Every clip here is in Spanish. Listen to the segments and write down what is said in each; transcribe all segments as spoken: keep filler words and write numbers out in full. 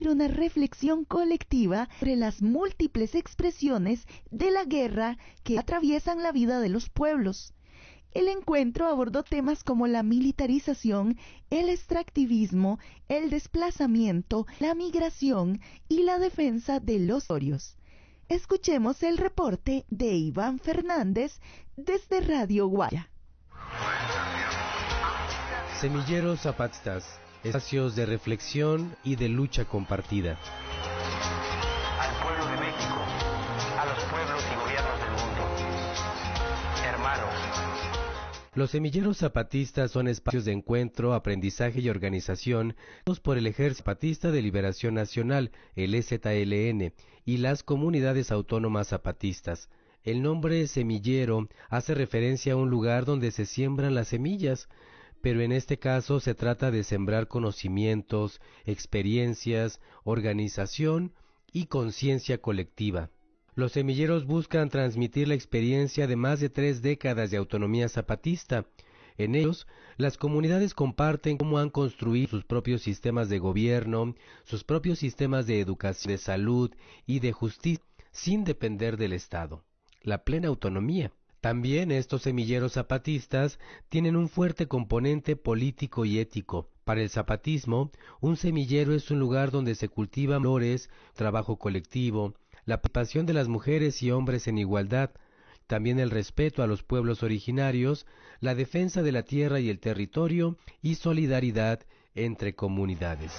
una reflexión colectiva sobre las múltiples expresiones de la guerra que atraviesan la vida de los pueblos. El encuentro abordó temas como la militarización, el extractivismo, el desplazamiento, la migración y la defensa de los territorios. Escuchemos el reporte de Iván Fernández desde Radio Guaya. Semilleros zapatistas, espacios de reflexión y de lucha compartida. Al pueblo de México, a los pueblos y gobiernos del mundo, hermanos. Los semilleros zapatistas son espacios de encuentro, aprendizaje y organización por el Ejército Zapatista de Liberación Nacional, el E Z L N, y las comunidades autónomas zapatistas. El nombre semillero hace referencia a un lugar donde se siembran las semillas, pero en este caso se trata de sembrar conocimientos, experiencias, organización y conciencia colectiva. Los semilleros buscan transmitir la experiencia de más de tres décadas de autonomía zapatista. En ellos, las comunidades comparten cómo han construido sus propios sistemas de gobierno, sus propios sistemas de educación, de salud y de justicia, sin depender del Estado. La plena autonomía. También estos semilleros zapatistas tienen un fuerte componente político y ético. Para el zapatismo, un semillero es un lugar donde se cultivan valores, trabajo colectivo, la participación de las mujeres y hombres en igualdad, también el respeto a los pueblos originarios, la defensa de la tierra y el territorio y solidaridad entre comunidades.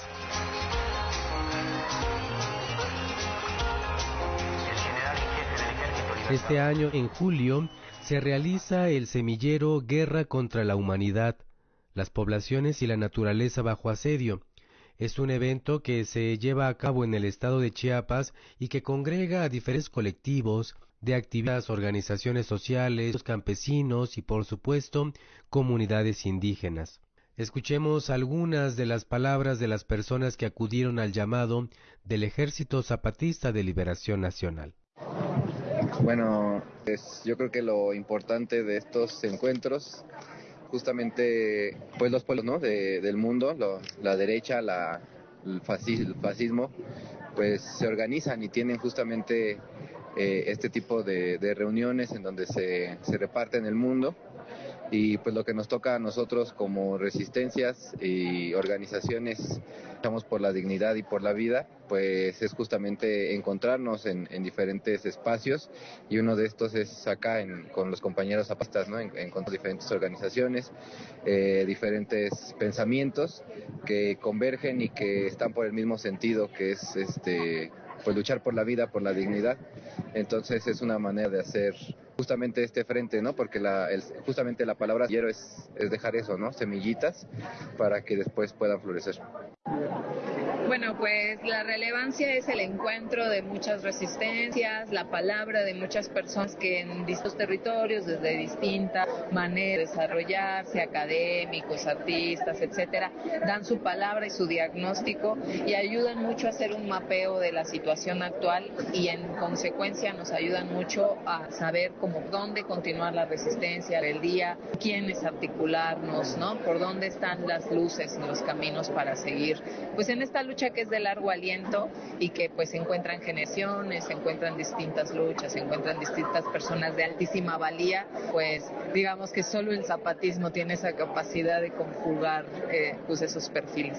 Este año, en julio, se realiza el semillero Guerra contra la Humanidad, las poblaciones y la naturaleza bajo asedio. Es un evento que se lleva a cabo en el estado de Chiapas y que congrega a diferentes colectivos de actividades, organizaciones sociales, campesinos y, por supuesto, comunidades indígenas. Escuchemos algunas de las palabras de las personas que acudieron al llamado del Ejército Zapatista de Liberación Nacional. Bueno, pues yo creo que lo importante de estos encuentros, justamente, pues los pueblos, ¿no?, de, del mundo, lo, la derecha, la, el, fascismo, el fascismo, pues se organizan y tienen justamente eh, este tipo de, de reuniones en donde se, se reparten el mundo. Y pues lo que nos toca a nosotros como resistencias y organizaciones, estamos por la dignidad y por la vida, pues es justamente encontrarnos en, en diferentes espacios, y uno de estos es acá en, con los compañeros zapatistas, ¿no? En, en con diferentes organizaciones, eh, diferentes pensamientos que convergen y que están por el mismo sentido, que es este pues luchar por la vida, por la dignidad. Entonces es una manera de hacer justamente este frente, ¿no? Porque la, el, justamente la palabra semillero es, es dejar eso, ¿no? Semillitas para que después puedan florecer. Bueno, pues la relevancia es el encuentro de muchas resistencias, la palabra de muchas personas que en distintos territorios, desde distintas maneras de desarrollarse, académicos, artistas, etcétera, dan su palabra y su diagnóstico y ayudan mucho a hacer un mapeo de la situación actual, y en consecuencia nos ayudan mucho a saber cómo, dónde continuar la resistencia del día, quiénes articularnos, ¿no? Por dónde están las luces y los caminos para seguir, pues en esta lucha que es de largo aliento y que pues se encuentran generaciones, se encuentran distintas luchas, se encuentran distintas personas de altísima valía, pues digamos que solo el zapatismo tiene esa capacidad de conjugar eh, pues esos perfiles.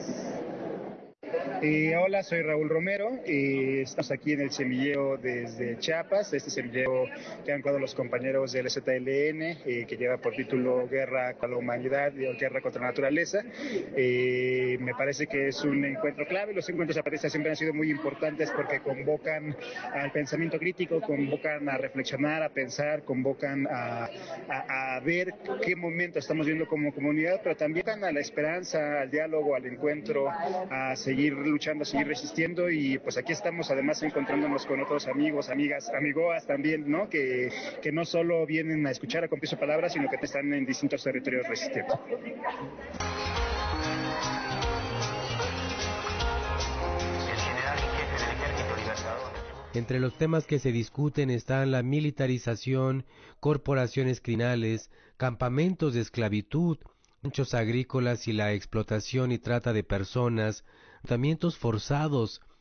Eh, hola, soy Raúl Romero, eh, estamos aquí en el semillero desde Chiapas, este semillero que han creado los compañeros del E Z L N, eh, que lleva por título Guerra contra la Humanidad y Guerra contra la Naturaleza. Eh, me parece que es un encuentro clave. Los encuentros zapatistas siempre han sido muy importantes porque convocan al pensamiento crítico, convocan a reflexionar, a pensar, convocan a, a, a ver qué momento estamos viendo como comunidad, pero también a la esperanza, al diálogo, al encuentro, a seguir luchando, a seguir resistiendo. Y pues aquí estamos además encontrándonos con otros amigos, amigas, amigoas también, ¿no? Que, que no solo vienen a escuchar, a cumplir su palabra, sino que están en distintos territorios resistiendo. Entre los temas que se discuten están la militarización, corporaciones criminales, campamentos de esclavitud, ranchos agrícolas y la explotación y trata de personas, tratamientos forzados,